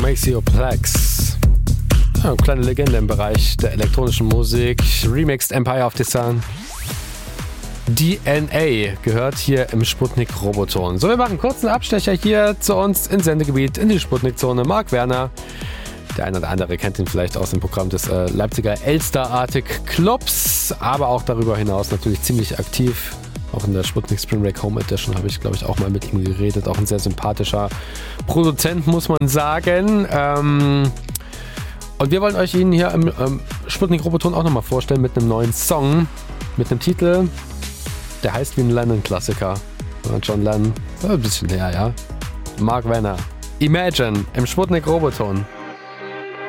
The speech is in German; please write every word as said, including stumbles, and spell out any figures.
Maceo Plex. Ja, eine kleine Legende im Bereich der elektronischen Musik. Remixed Empire of the Sun. D N A gehört hier im Sputnik Roboton. So, wir machen einen kurzen Abstecher hier zu uns ins Sendegebiet, in die Sputnik-Zone. Marc Werner, der eine oder andere kennt ihn vielleicht aus dem Programm des äh, Leipziger Elster-Artig Clubs, aber auch darüber hinaus natürlich ziemlich aktiv. Auch in der Sputnik Spring Break Home Edition habe ich, glaube ich, auch mal mit ihm geredet. Auch ein sehr sympathischer Produzent, muss man sagen. Ähm, und wir wollen euch ihn hier im ähm, Sputnik Roboton auch nochmal vorstellen mit einem neuen Song, mit einem Titel, der heißt wie ein Lennon-Klassiker. John Lennon, ein bisschen her, ja. Marc Werner, Imagine im Sputnik Roboton.